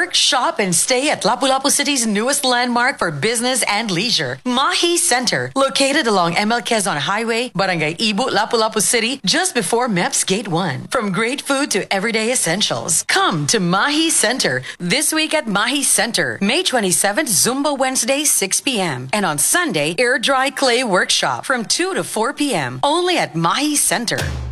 work, shop, and stay at Lapu-Lapu City's newest landmark for business and leisure, Mahi Center, located along ML Quezon Highway, Barangay Ibu, Lapu-Lapu City, just before MEPS Gate 1. From great food to everyday essentials, come to Mahi Center this week at Mahi Center, May 27th, Zumba Wednesday, 6 p.m. And on Sunday, Air Dry Clay Workshop from 2 to 4 p.m. only at Mahi Center.